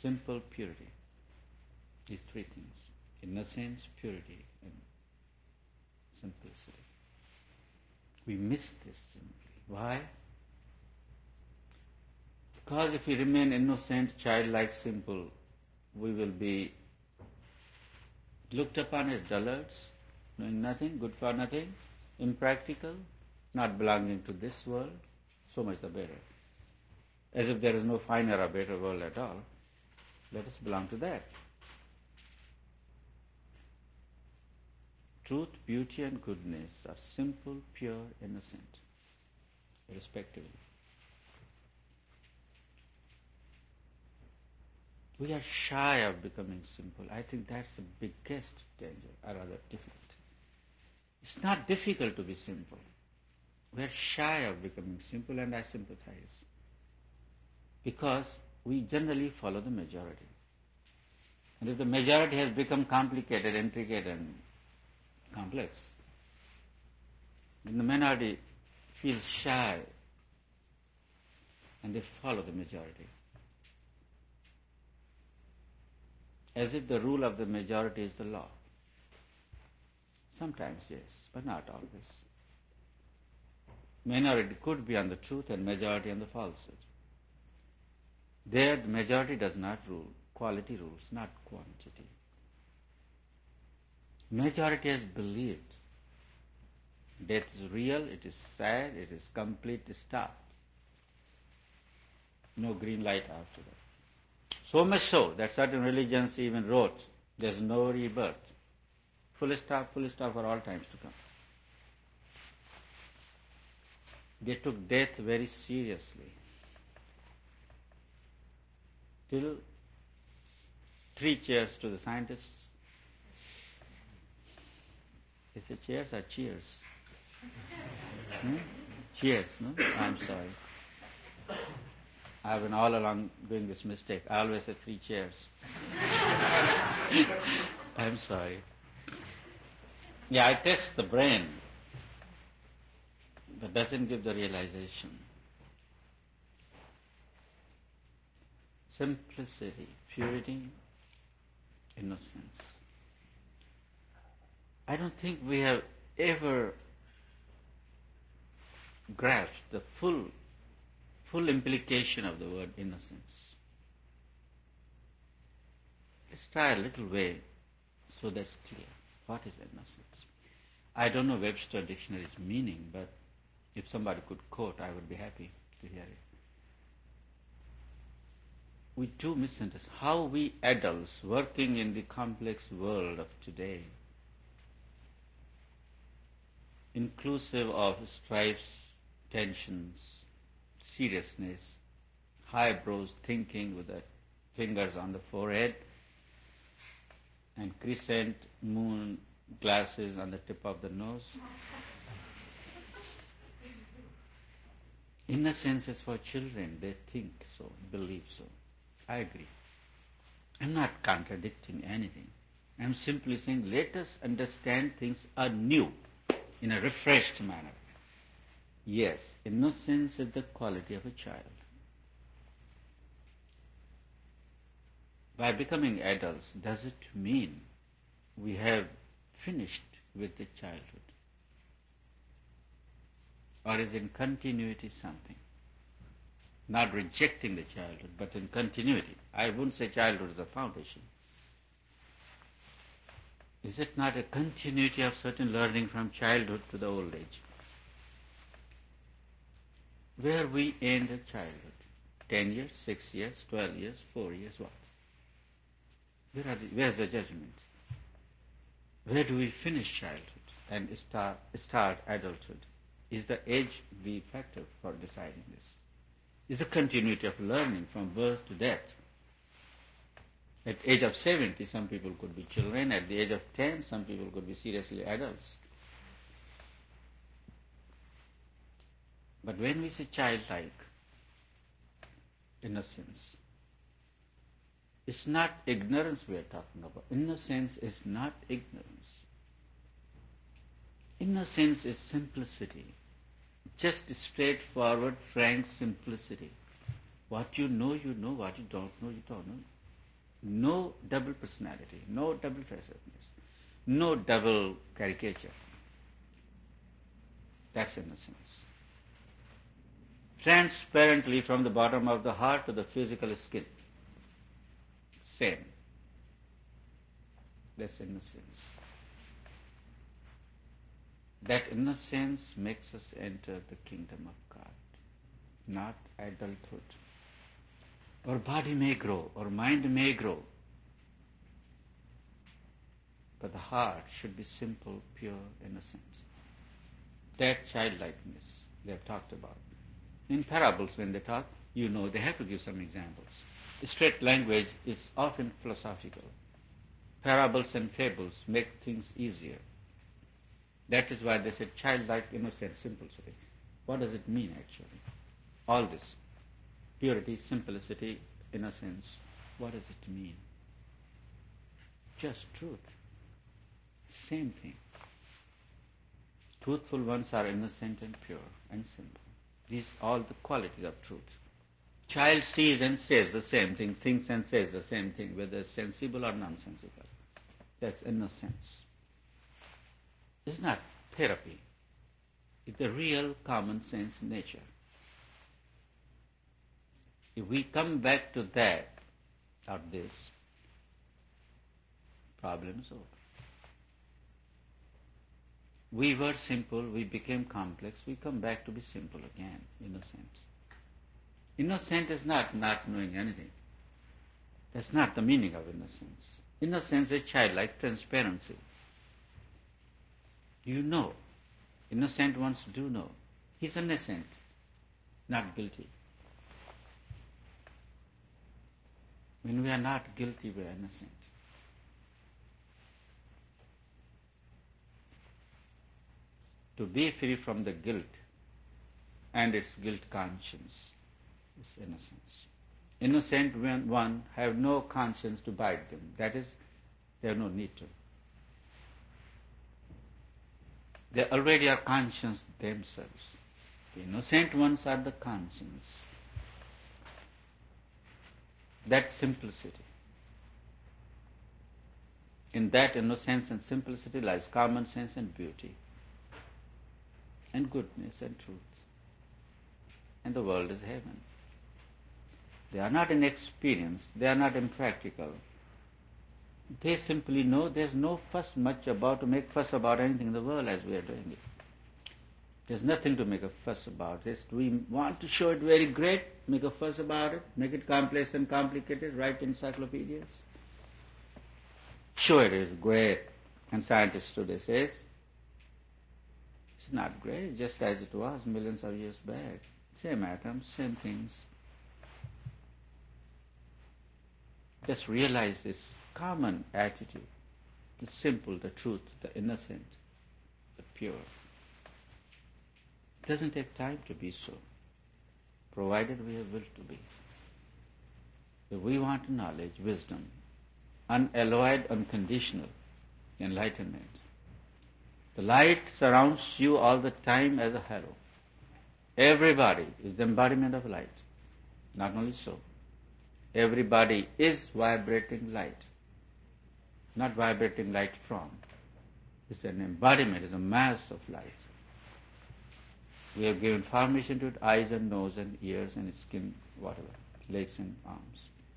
simple, purity. These three things: innocence, purity, and simplicity. We miss this simply. Why? Because if we remain innocent, childlike, simple, we will be looked upon as dullards, knowing nothing, good for nothing, impractical, not belonging to this world. So much the better. As if there is no finer or better world at all. Let us belong to that. Truth, beauty, and goodness are simple, pure, innocent, respectively. We are shy of becoming simple. I think that's the biggest danger, or rather difficulty. It's not difficult to be simple. We are shy of becoming simple, and I sympathize. Because we generally follow the majority. And if the majority has become complicated, intricate, and complex, then the minority feels shy and they follow the majority. As if the rule of the majority is the law. Sometimes, yes, but not always. Minority could be on the truth and majority on the falsehood. There, the majority does not rule. Quality rules, not quantity. Majority has believed death is real, it is sad, it is complete, stopped. No green light after that. So much so that certain religions even wrote, there is no rebirth. Full stop for all times to come. They took death very seriously. Till 3 cheers to the scientists. Is it cheers or cheers? Cheers, no? I'm sorry. I've been all along doing this mistake. I always say 3 cheers. I'm sorry. Yeah, I test the brain, but doesn't give the realization. Simplicity, purity, innocence. I don't think we have ever grasped the full implication of the word innocence. Let's try a little way so that's clear. What is innocence? I don't know Webster Dictionary's meaning, but if somebody could quote, I would be happy to hear it. We do misunderstand how we adults working in the complex world of today, inclusive of strifes, tensions, seriousness, highbrows thinking with the fingers on the forehead, and crescent moon glasses on the tip of the nose. Innocence is for children. They think so, believe so. I agree. I'm not contradicting anything. I'm simply saying let us understand things anew, in a refreshed manner. Yes, innocence is the quality of a child. By becoming adults, does it mean we have finished with the childhood? Or is in continuity something? Not rejecting the childhood, but in continuity. I wouldn't say childhood is a foundation. Is it not a continuity of certain learning from childhood to the old age? Where we end at childhood? 10 years, 6 years, 12 years, 4 years, what? Where's the judgment? Where do we finish childhood and start adulthood? Is the age the factor for deciding this? Is the continuity of learning from birth to death? At the age of 70, some people could be children. At the age of 10, some people could be seriously adults. But when we say childlike innocence, it's not ignorance we are talking about. Innocence is not ignorance. Innocence is simplicity. Just straightforward, frank simplicity. What you know, you know. What you don't know, you don't know. No double personality, no double facedness, no double caricature. That's innocence. Transparently from the bottom of the heart to the physical skin. Same. That's innocence. That innocence makes us enter the kingdom of God, not adulthood. Our body may grow, our mind may grow, but the heart should be simple, pure, innocent. That childlikeness they have talked about. In parables, when they talk, they have to give some examples. Straight language is often philosophical. Parables and fables make things easier. That is why they said childlike, innocent, simplicity. What does it mean actually? All this. Purity, simplicity, innocence. What does it mean? Just truth. Same thing. Truthful ones are innocent and pure and simple. These are all the qualities of truth. Child sees and says the same thing, thinks and says the same thing, whether sensible or nonsensical. That's innocence. It's not therapy. It's the real common sense nature. If we come back to that or this, problem is over. We were simple, we became complex, we come back to be simple again, innocent. Innocent is not knowing anything. That's not the meaning of innocence. Innocence is childlike transparency. You know. Innocent ones do know. He's innocent, not guilty. When we are not guilty, we are innocent. To be free from the guilt and its guilt conscience is innocence. Innocent one have no conscience to bite them. That is, they have no need to. They already are conscious themselves. The innocent ones are the conscience. That simplicity. In that innocence and simplicity lies common sense and beauty, and goodness and truth. And the world is heaven. They are not inexperienced, they are not impractical. They simply know there's no fuss much about to make fuss about anything in the world as we are doing it. There's nothing to make a fuss about. We want to show it very great, make a fuss about it, make it complex and complicated, write encyclopedias. Show it is great. And scientists today says, it's not great, just as it was millions of years back. Same atoms, same things. Just realize this common attitude, the simple, the truth, the innocent, the pure. It doesn't take time to be so, provided we have will to be. If we want knowledge, wisdom, unalloyed, unconditional enlightenment, the light surrounds you all the time as a halo. Everybody is the embodiment of light. Not only so, everybody is vibrating light. Not vibrating light from. It's an embodiment, it's a mass of light. We have given formation to it, eyes and nose and ears and skin, whatever, legs and arms.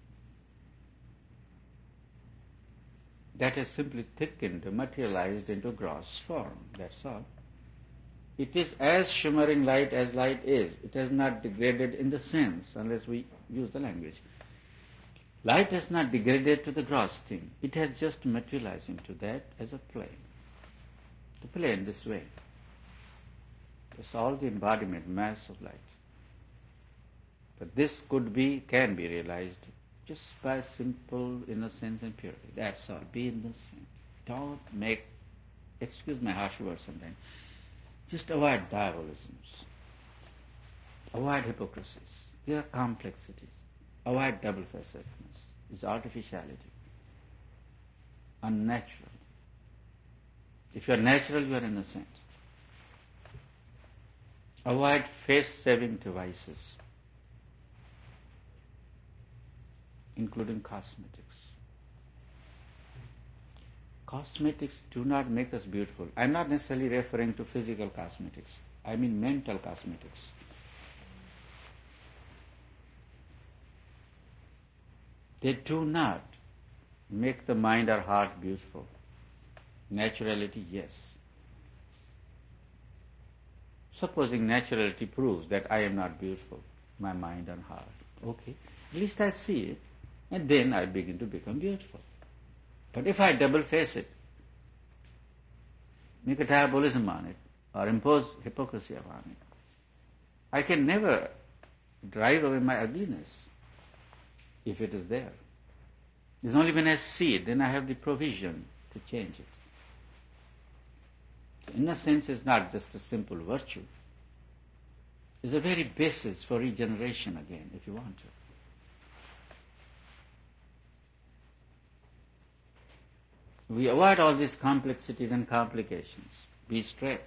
That has simply thickened, materialized into gross form, that's all. It is as shimmering light as light is. It has not degraded in the sense, unless we use the language. Light has not degraded to the gross thing. It has just materialized into that as a plane. The plane this way. It's all the embodiment, mass of light. But this can be realized just by simple innocence and purity. That's all. Be innocent. Don't excuse my harsh words sometimes, just avoid diabolisms. Avoid hypocrisies. There are complexities. Avoid double-facedness. It's artificiality. Unnatural. If you are natural, you are innocent. Avoid face-saving devices, including cosmetics. Cosmetics do not make us beautiful. I'm not necessarily referring to physical cosmetics. I mean mental cosmetics. They do not make the mind or heart beautiful. Naturality, yes. Supposing naturality proves that I am not beautiful, my mind and heart, okay, at least I see it, and then I begin to become beautiful. But if I double face it, make a diabolism on it, or impose hypocrisy upon it, I can never drive away my ugliness if it is there. It's only when I see it, then I have the provision to change it. Innocence is not just a simple virtue. It's the very basis for regeneration again, if you want to. We avoid all these complexities and complications. Be straight.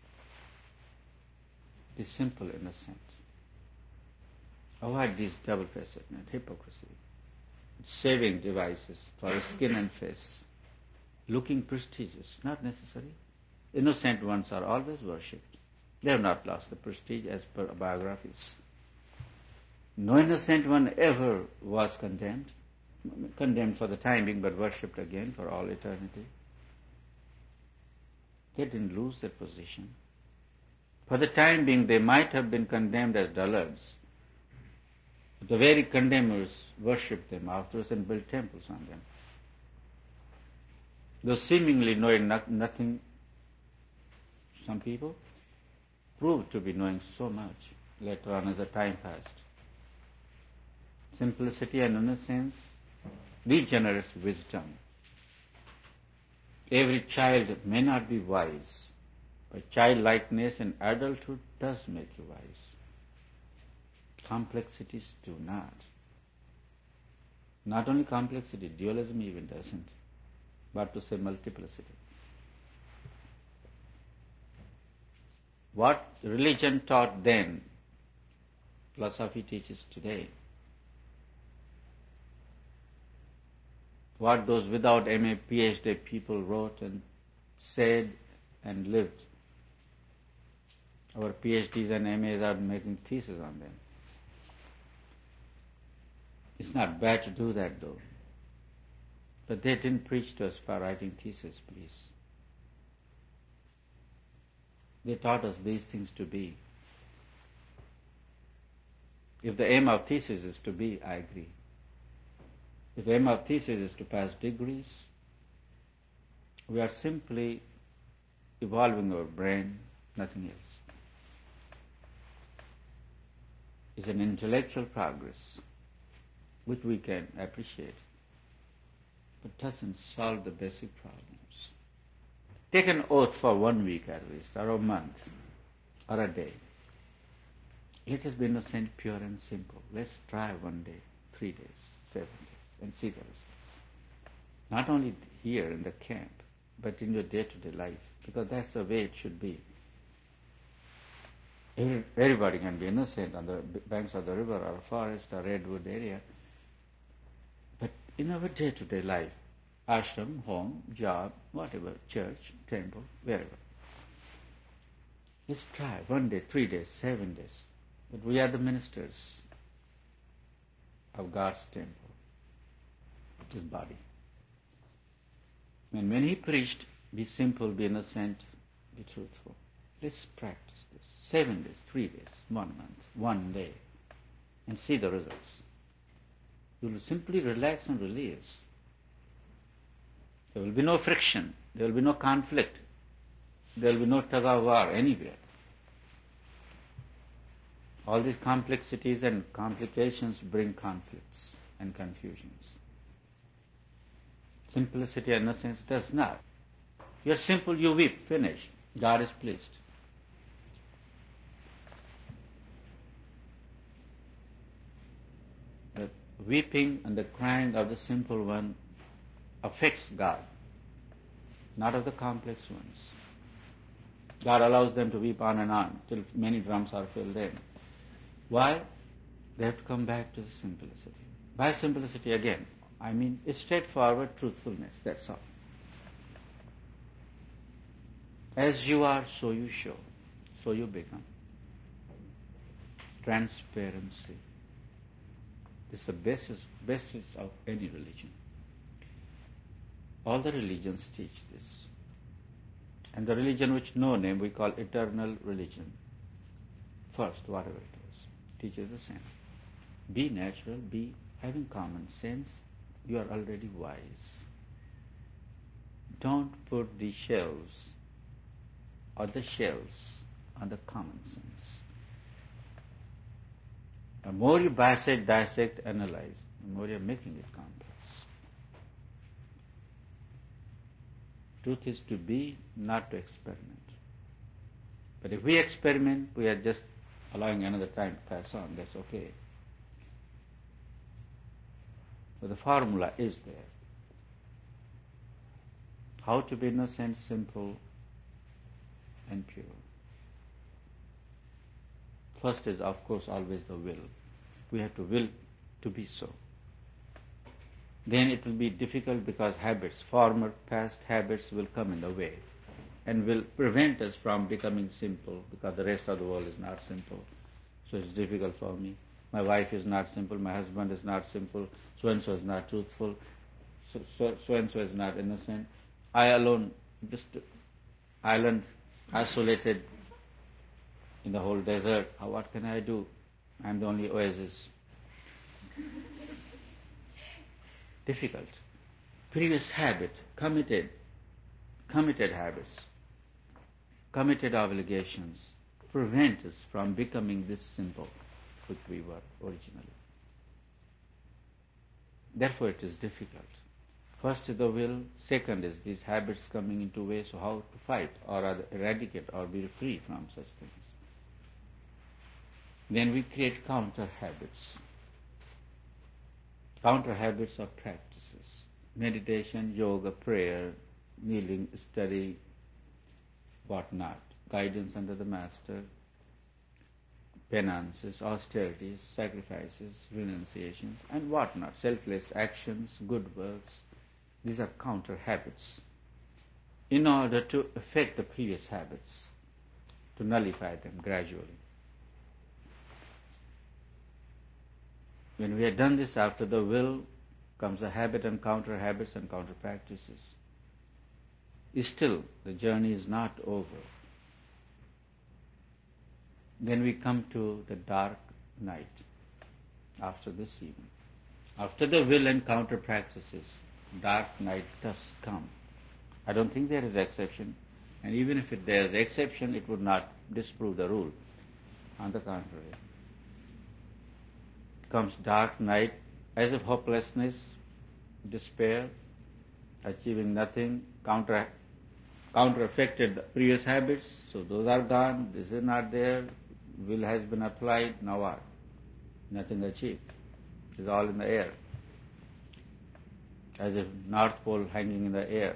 Be simple, innocent. Avoid these double-facedness, hypocrisy, saving devices for skin and face, looking prestigious, not necessary. Innocent ones are always worshipped. They have not lost the prestige as per biographies. No innocent one ever was condemned for the time being, but worshipped again for all eternity. They didn't lose their position. For the time being, they might have been condemned as dullards. The very condemners worshipped them afterwards and built temples on them. Though seemingly knowing nothing, some people proved to be knowing so much later on as the time passed. Simplicity and innocence regenerates wisdom. Every child may not be wise, but childlikeness in adulthood does make you wise. Complexities do not. Not only complexity, dualism even doesn't, but to say multiplicity. What religion taught then, philosophy teaches today. What those without MA, PhD people wrote and said and lived, our PhDs and MAs are making theses on them. It's not bad to do that though. But they didn't preach to us for writing theses, please. They taught us these things to be. If the aim of thesis is to be, I agree. If the aim of thesis is to pass degrees, we are simply evolving our brain, nothing else. It's an intellectual progress which we can appreciate, but doesn't solve the basic problems. Take an oath for 1 week at least, or a month, or a day. Let us be innocent, pure and simple. Let's try 1 day, 3 days, 7 days, and see the results. Not only here in the camp, but in your day-to-day life, because that's the way it should be. Everybody can be innocent on the banks of the river or a forest or redwood area, but in our day-to-day life, ashram, home, job, whatever, church, temple, wherever. Let's try 1 day, 3 days, 7 days. But we are the ministers of God's temple, His body. And when He preached, be simple, be innocent, be truthful. Let's practice this. 7 days, 3 days, 1 month, 1 day, and see the results. You will simply relax and release. There will be no friction. There will be no conflict. There will be no tug of war anywhere. All these complexities and complications bring conflicts and confusions. Simplicity and innocence does not. You are simple, you weep, finish. God is pleased. The weeping and the crying of the simple one affects God, not of the complex ones. God allows them to weep on and on till many drums are filled in. Why? They have to come back to the simplicity. By simplicity again, I mean it's straightforward truthfulness, that's all. As you are, so you show, so you become. Transparency. This is the basis of any religion. All the religions teach this. And the religion which no name we call eternal religion. First, whatever it is, teaches the same. Be natural, be having common sense, you are already wise. Don't put the shells or the shells on the common sense. The more you dissect, analyze, the more you are making it complex. Truth is to be, not to experiment. But if we experiment, we are just allowing another time to pass on. That's okay. So the formula is there. How to be innocent, simple, and pure. First is, of course, always the will. We have to will to be so. Then it will be difficult because habits, former past habits will come in the way and will prevent us from becoming simple because the rest of the world is not simple. So it's difficult for me. My wife is not simple, my husband is not simple, so-and-so is not truthful, so-and-so is not innocent. I alone, just island, isolated in the whole desert. What can I do? I'm the only oasis. Difficult. Previous habit, committed habits, committed obligations prevent us from becoming this simple which we were originally. Therefore it is difficult. First is the will, second is these habits coming into way, so how to fight or rather eradicate or be free from such things. Then we create counter habits. Counter habits of practices. Meditation, yoga, prayer, kneeling, study, whatnot. Guidance under the master, penances, austerities, sacrifices, renunciations, and whatnot. Selfless actions, good works. These are counter habits. In order to affect the previous habits, to nullify them gradually. When we have done this, after the will comes a habit and counter habits and counter practices. Still, the journey is not over. Then we come to the dark night after this evening. After the will and counter practices, dark night does come. I don't think there is exception, and even if there is exception, it would not disprove the rule. On the contrary. Comes dark night, as of hopelessness, despair, achieving nothing, counter-affected the previous habits, so those are gone, this is not there, will has been applied, now what? Nothing achieved. It is all in the air. As if North Pole hanging in the air.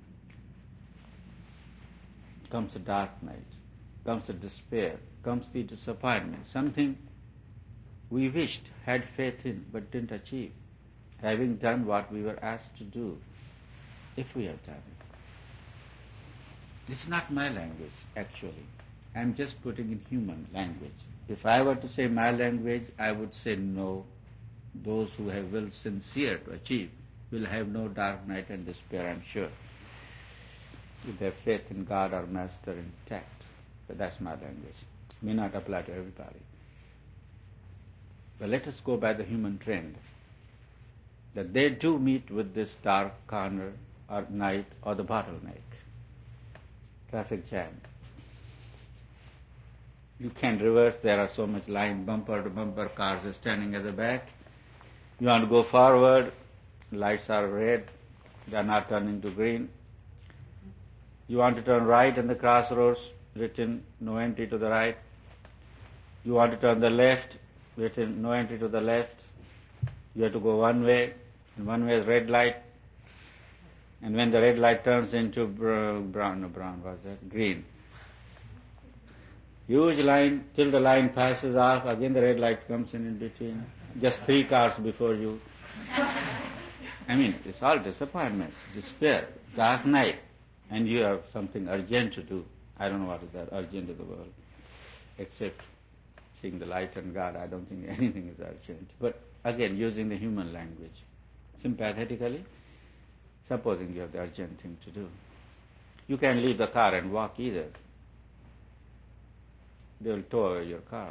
Comes a dark night, comes a despair, comes the disappointment, something we wished, had faith in, but didn't achieve, having done what we were asked to do, if we have done it. This is not my language, actually. I'm just putting in human language. If I were to say my language, I would say no. Those who have will sincere to achieve will have no dark night and despair, I'm sure, with their faith in God or Master intact. But that's my language. It may not apply to everybody. But let us go by the human trend, that they do meet with this dark corner or night or the bottleneck, traffic jam. You can reverse, there are so much line, bumper to bumper, cars are standing at the back. You want to go forward, lights are red, they are not turning to green. You want to turn right in the crossroads, written no entry to the right. You want to turn the left, written no entry to the left. You have to go one way, and one way is red light. And when the red light turns into green. Huge line, till the line passes off, again the red light comes in between. Just 3 cars before you. I mean, it's all disappointments, despair, dark night. and you have something urgent to do. I don't know what is that urgent in the world, except seeing the light and God. I don't think anything is urgent. But again, using the human language, sympathetically, supposing you have the urgent thing to do. You can leave the car and walk either. They will tow away your car.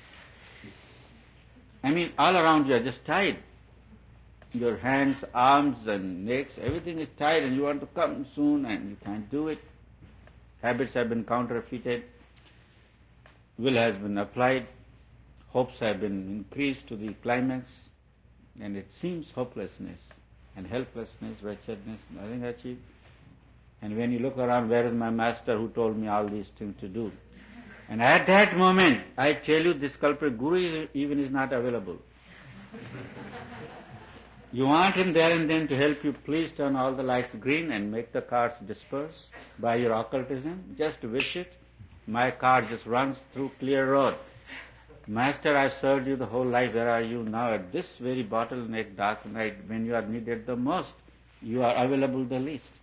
I mean, all around you are just tied. Your hands, arms and necks, everything is tied and you want to come soon and you can't do it. Habits have been counterfeited. Will has been applied. Hopes have been increased to the climax. And it seems hopelessness and helplessness, wretchedness, nothing achieved. And when you look around, where is my master who told me all these things to do? And at that moment, I tell you, this culprit guru even is not available. You want him there and then to help you, please turn all the lights green and make the cars disperse by your occultism. Just wish it. My car just runs through clear road. Master, I served you the whole life. Where are you now? At this very bottleneck dark night, when you are needed the most, you are available the least.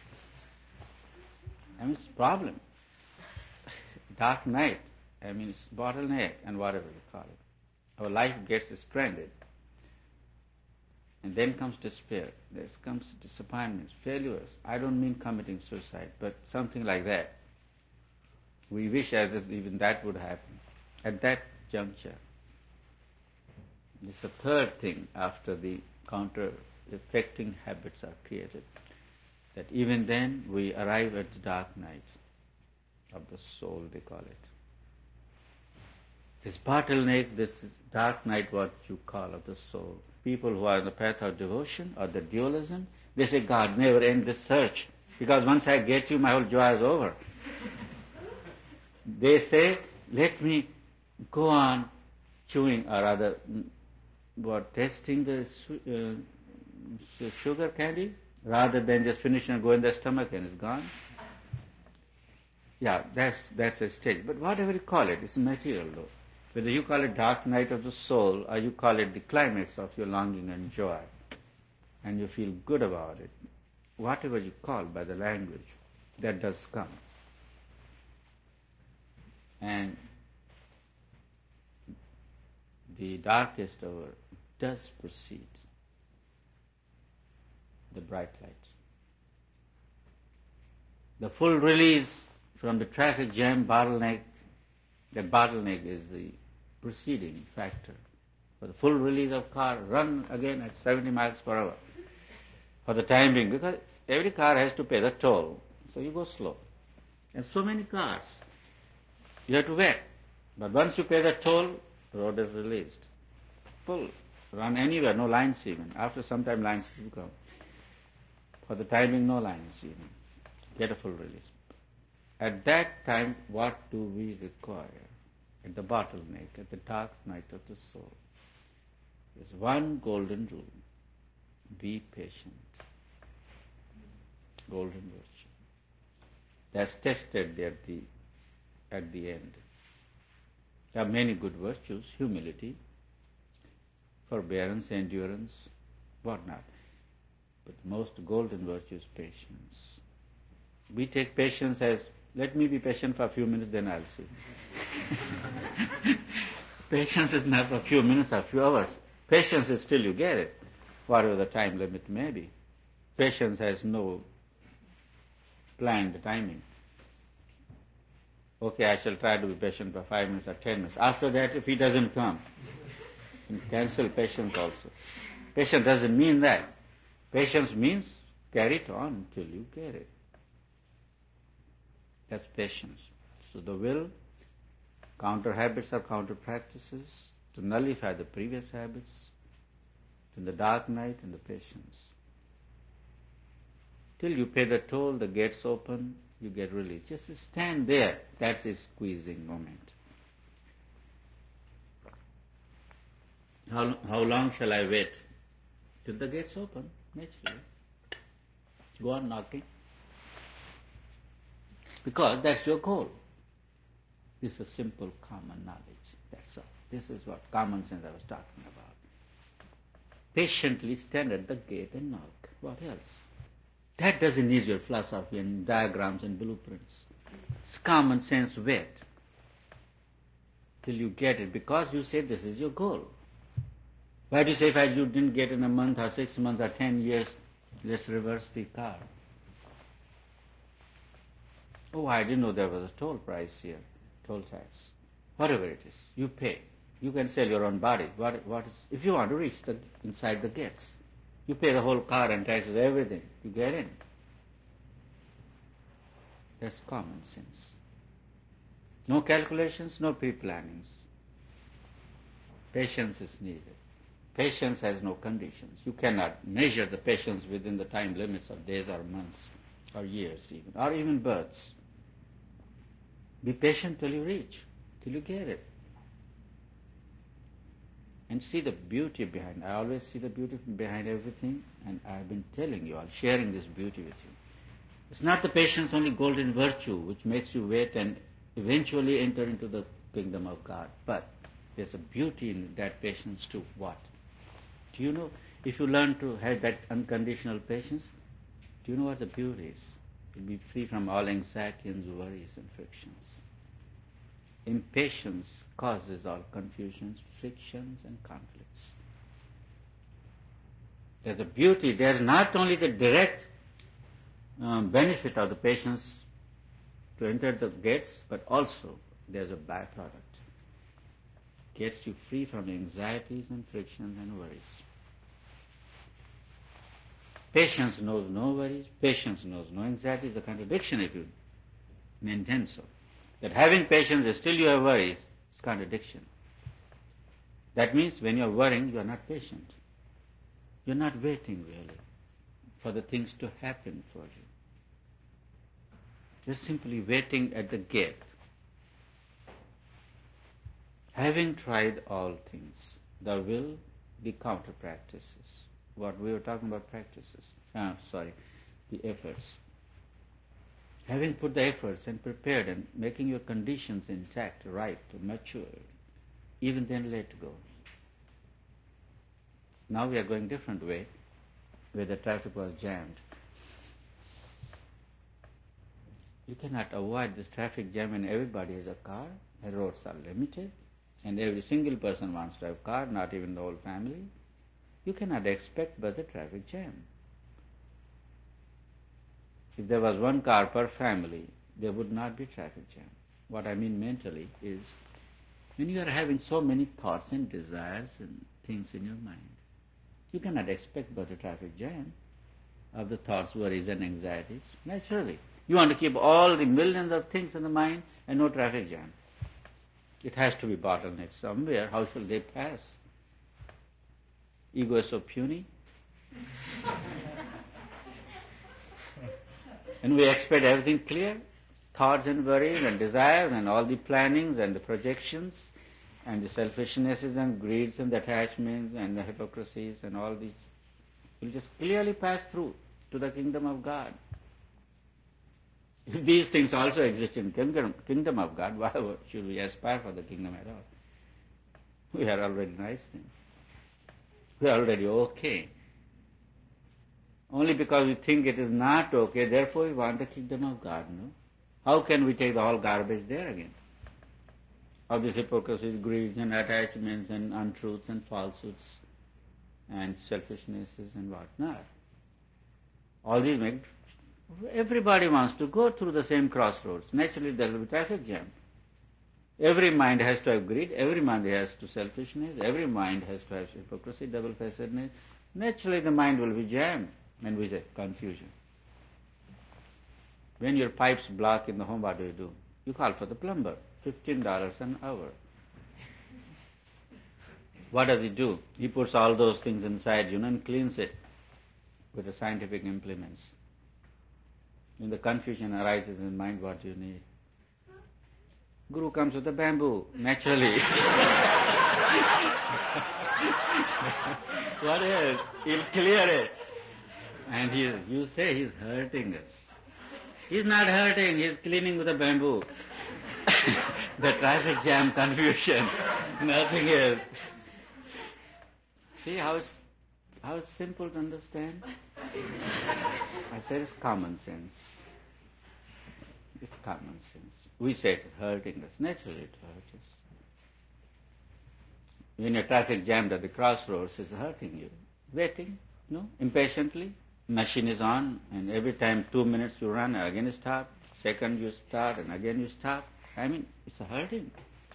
I mean, it's a problem. Dark night, I mean, it's bottleneck and whatever you call it. Our life gets stranded. And then comes despair. There comes disappointments, failures. I don't mean committing suicide, but something like that. We wish as if even that would happen. At that juncture, this is the third thing after the counter-affecting habits are created, that even then we arrive at the dark night of the soul, they call it. This bottleneck, this dark night, what you call of the soul. People who are on the path of devotion or the dualism, they say, God, never end this search, because once I get you, my whole joy is over. They say, let me go on chewing, or rather, tasting the sugar candy, rather than just finish and go in the stomach and it's gone. Yeah, that's a stage. But whatever you call it, it's material though. Whether you call it dark night of the soul or you call it the climax of your longing and joy, and you feel good about it, whatever you call by the language, that does come. And the darkest hour does precede the bright light. The full release from the traffic jam bottleneck, that bottleneck is the preceding factor. For the full release of car, run again at 70 miles per hour for the time being, because every car has to pay the toll, so you go slow. And so many cars, you have to wait. But once you pay the toll, the road is released. Full. Run anywhere, no lines even. After some time, lines will come. For the time being, no lines even. Get a full release. At that time, what do we require? At the bottleneck, at the dark night of the soul, there's one golden rule. Be patient. Golden virtue. That's tested at the end. There are many good virtues, humility, forbearance, endurance, whatnot. But the most golden virtue is patience. We take patience as, let me be patient for a few minutes, then I'll see. Patience is not for a few minutes or a few hours. Patience is till you get it, whatever the time limit may be. Patience has no planned timing. Okay, I shall try to be patient for 5 minutes or 10 minutes. After that, if he doesn't come, cancel patience also. Patience doesn't mean that. Patience means carry it on till you get it. That's patience. So the will, counter habits or counter practices to nullify the previous habits, in the dark night and the patience. Till you pay the toll, the gates open, you get released. Just stand there. That's a squeezing moment. How long shall I wait? Till the gates open, naturally. Go on knocking. Because that's your goal. This is a simple common knowledge. That's all. This is what common sense I was talking about. Patiently stand at the gate and knock. What else? That doesn't need your philosophy and diagrams and blueprints. It's common sense wait till you get it, because you say this is your goal. Why do you say if you didn't get in a month or 6 months or 10 years, let's reverse the car? Oh, I didn't know there was a toll price here, toll tax. Whatever it is, you pay. You can sell your own body. What is, if you want to reach inside the gates, you pay the whole car and taxes, everything. You get in. That's common sense. No calculations, no pre-plannings. Patience is needed. Patience has no conditions. You cannot measure the patience within the time limits of days or months or years even, or even births. Be patient till you reach, till you get it. And see the beauty behind. I always see the beauty behind everything, and I've been telling you, I'm sharing this beauty with you. It's not the patience only golden virtue which makes you wait and eventually enter into the kingdom of God, but there's a beauty in that patience too. What? Do you know, if you learn to have that unconditional patience, do you know what the beauty is? You'll be free from all anxieties, worries, and frictions. Impatience causes all confusions, frictions, and conflicts. There's a beauty. There's not only the direct benefit of the patience to enter the gates, but also there's a byproduct. Gets you free from anxieties and frictions and worries. Patience knows no worries, patience knows no anxiety. It's a contradiction if you maintain so. That having patience is still you have worries, it's contradiction. That means when you're worrying, you are not patient. You're not waiting really for the things to happen for you. You're simply waiting at the gate. Having tried all things, there will be counter practices. What we were talking about practices. The efforts. Having put the efforts and prepared and making your conditions intact, right, mature, even then let go. Now we are going different way, where the traffic was jammed. You cannot avoid this traffic jam when everybody has a car, the roads are limited, and every single person wants to have a car, not even the whole family. You cannot expect but the traffic jam. If there was one car per family, there would not be traffic jam. What I mean mentally is, when you are having so many thoughts and desires and things in your mind, you cannot expect but a traffic jam of the thoughts, worries and anxieties. Naturally. You want to keep all the millions of things in the mind and no traffic jam. It has to be bottlenecked somewhere. How shall they pass? Ego is so puny. And we expect everything clear. Thoughts and worries and desires and all the plannings and the projections and the selfishnesses and greeds and the attachments and the hypocrisies and all these will just clearly pass through to the kingdom of God. If these things also exist in kingdom of God, why should we aspire for the kingdom at all? We are already nice things. We are already okay. Only because we think it is not okay, therefore we want the kingdom of God, no? How can we take the whole garbage there again? Of these hypocrisies, greeds and attachments and untruths and falsehoods and selfishnesses and what not. All these make... Everybody wants to go through the same crossroads. Naturally there will be traffic jam. Every mind has to have greed, every mind has to selfishness, every mind has to have hypocrisy, double-facedness. Naturally the mind will be jammed, and we say confusion. When your pipes block in the home, what do? You call for the plumber, $15 an hour. What does he do? He puts all those things inside, and cleans it with the scientific implements. When the confusion arises in mind, what do you need? Guru comes with the bamboo, naturally. What else? He'll clear it. And you say he's hurting us. He's not hurting, he's cleaning with the bamboo. The traffic jam, confusion, nothing else. See how it's simple to understand? I I said it's common sense. It's common sense. We say it's hurting us. Naturally it hurts us. When a traffic jammed at the crossroads, it's hurting you. Waiting, impatiently. Machine is on, and every time 2 minutes you run, again you stop. Second you start, and again you stop. I mean, it's hurting.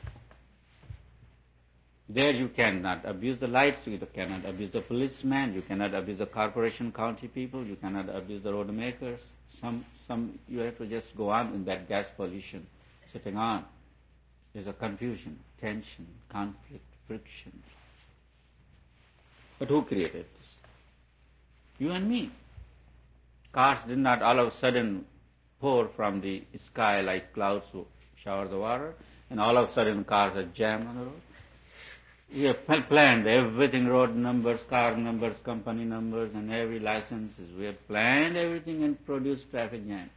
There you cannot abuse the lights, you cannot abuse the policeman, you cannot abuse the corporation, county people, you cannot abuse the road makers. Some you have to just go on in that gas pollution, sitting on. There's a confusion, tension, conflict, friction. But who created this? You and me. Cars did not all of a sudden pour from the sky like clouds to shower the water, and all of a sudden cars are jammed on the road. We have planned everything, road numbers, car numbers, company numbers, and every licenses. We have planned everything and produced traffic jam.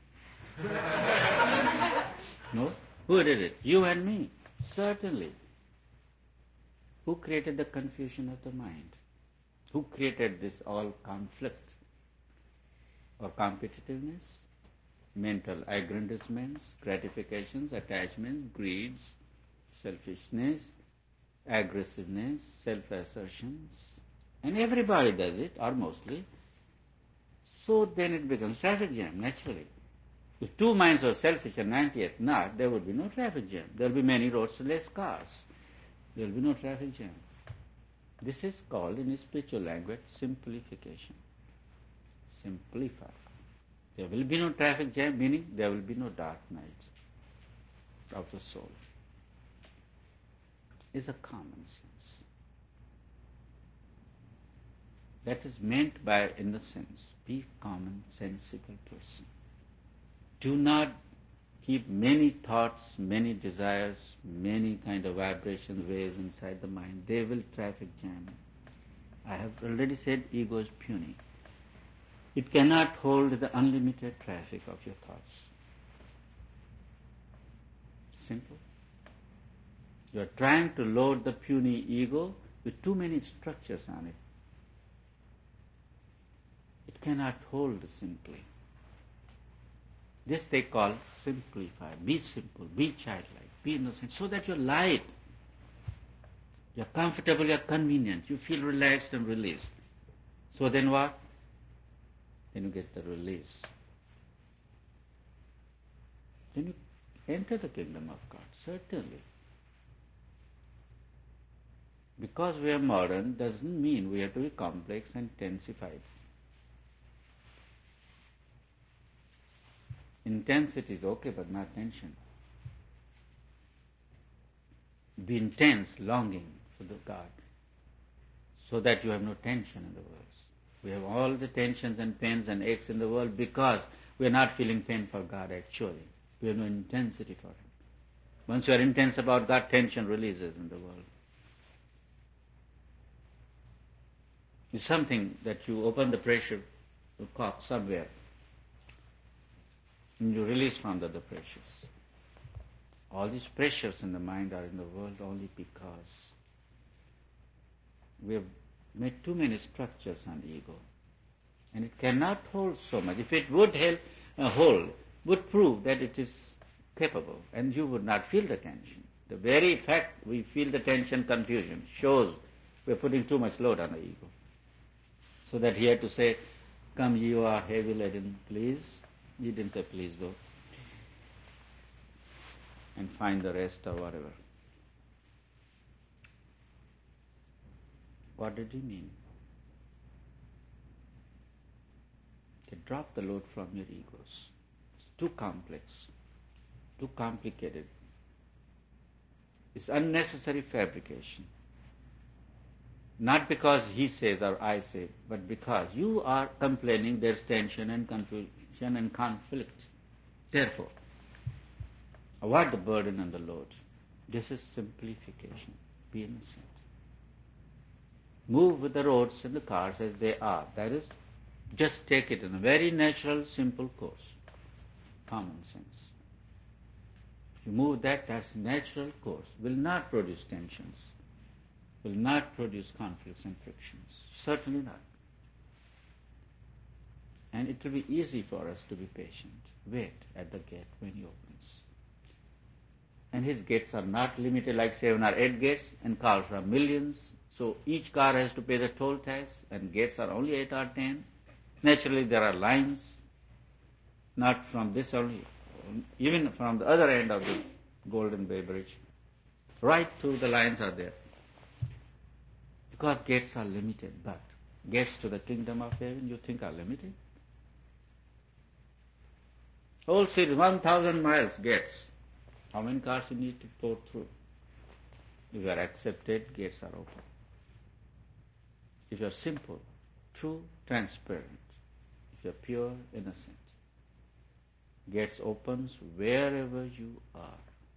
No? Who did it? You and me. Certainly. Who created the confusion of the mind? Who created this all conflict or competitiveness? Mental aggrandizements, gratifications, attachments, greeds, selfishness, aggressiveness, self-assertions, and everybody does it, or mostly. So then it becomes traffic jam, naturally. If 2 minds are selfish and 98 not, there would be no traffic jam. There will be many roads, less cars. There will be no traffic jam. This is called, in spiritual language, simplification. Simplify. There will be no traffic jam, meaning there will be no dark night of the soul. Is a common sense. That is meant by innocence. Be common, sensible person. Do not keep many thoughts, many desires, many kind of vibration waves inside the mind. They will traffic jam. I have already said ego is puny. It cannot hold the unlimited traffic of your thoughts. Simple. You are trying to load the puny ego with too many structures on it. It cannot hold simply. This they call simplify. Be simple, be childlike, be innocent, so that you're light. You're comfortable, you're convenient, you feel relaxed and released. So then what? Then you get the release. Then you enter the kingdom of God, certainly. Because we are modern doesn't mean we have to be complex and intensified. Intensity is okay, but not tension. Be intense, longing for the God, so that you have no tension in the world. We have all the tensions and pains and aches in the world because we are not feeling pain for God actually. We have no intensity for Him. Once you are intense about God, tension releases in the world. It's something that you open the pressure cork somewhere and you release from the pressures. All these pressures in the mind are in the world only because we have made too many structures on ego. And it cannot hold so much. If it would hold, would prove that it is capable, and you would not feel the tension. The very fact we feel the tension, confusion, shows we are putting too much load on the ego. So that he had to say, "Come, you are heavy laden, please." He didn't say please though. And find the rest or whatever. What did he mean? To drop the load from your egos. It's too complex, too complicated. It's unnecessary fabrication. Not because he says or I say, but because you are complaining there's tension and confusion and conflict. Therefore, avoid the burden and the load. This is simplification. Be innocent. Move with the roads and the cars as they are. That is, just take it in a very natural, simple course. Common sense. If you move that's natural course. Will not produce tensions. Will not produce conflicts and frictions. Certainly not. and it will be easy for us to be patient. Wait at the gate when he opens. And his gates are not limited like 7 or 8 gates, and cars are millions. So each car has to pay the toll tax, and gates are only 8 or 10. Naturally, there are lines, not from this only, even from the other end of the Golden Bay Bridge. Right through the lines are there. Because gates are limited, but gates to the kingdom of heaven, you think are limited? Whole city, 1,000 miles gates. How many cars you need to pour through? If you are accepted, gates are open. If you are simple, true, transparent, if you are pure, innocent, gates opens wherever you are.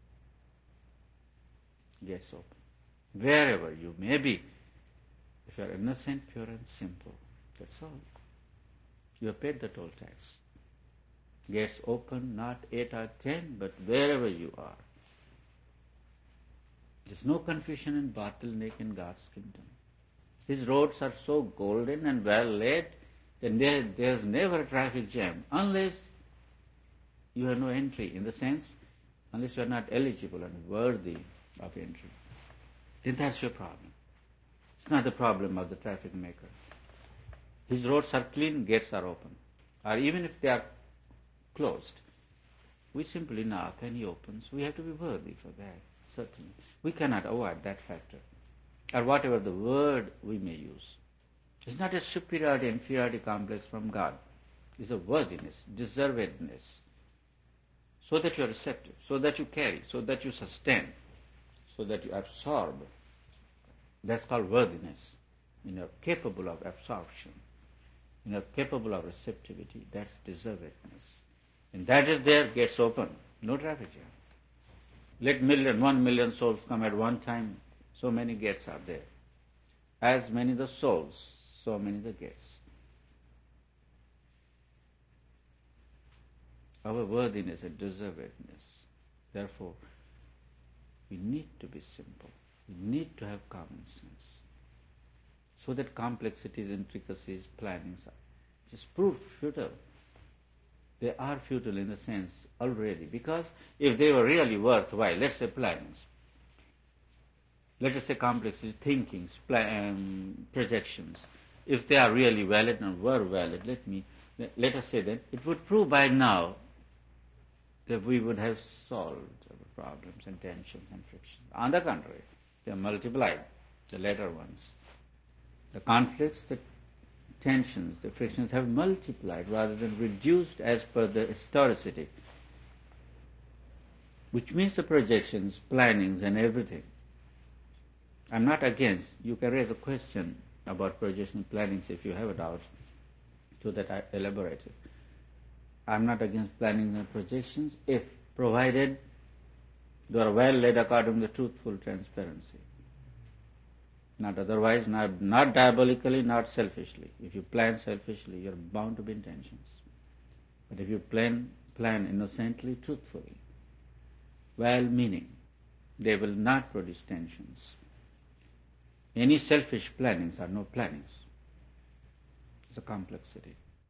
Gates open. Wherever you may be. If you are innocent, pure and simple, that's all. You have paid the toll tax. Gates open, not 8 or 10, but wherever you are. There's no confusion and bottleneck in God's kingdom. His roads are so golden and well laid that there's never a traffic jam unless you have no entry, in the sense, unless you are not eligible and worthy of entry. Then that's your problem. It's not the problem of the traffic maker. His roads are clean, gates are open. Or even if they are closed, we simply knock and he opens. We have to be worthy for that, certainly. We cannot avoid that factor. Or whatever the word we may use. It's not a superiority inferiority complex from God. It's a worthiness, deservedness. So that you are receptive, so that you carry, so that you sustain, so that you absorb. That's called worthiness. When you are capable of absorption, when you are capable of receptivity, that's deservedness. And that is there, gates open, no traffic jam. Let 1 million souls come at one time, so many gates are there. As many the souls, so many the gates. Our worthiness and deservedness. Therefore, we need to be simple. We need to have common sense. So that complexities, intricacies, plannings are just proved futile. They are futile in the sense already. Because if they were really worthwhile, let's say plannings, let us say complexities, thinkings, projections, if they are really valid and were valid, let us say that it would prove by now that we would have solved our problems and tensions and frictions. On the contrary, they are multiplied, the later ones. The conflicts, the tensions, the frictions have multiplied rather than reduced as per the historicity, which means the projections, plannings and everything. I'm not against. You can raise a question about projections, plannings if you have a doubt, so that I elaborate it. I'm not against plannings and projections if provided they are well laid according to truthful transparency. Not otherwise, not diabolically, not selfishly. If you plan selfishly, you're bound to be in tensions. But if you plan innocently, truthfully, well-meaning, they will not produce tensions. Any selfish plannings are no plannings. It's a complexity.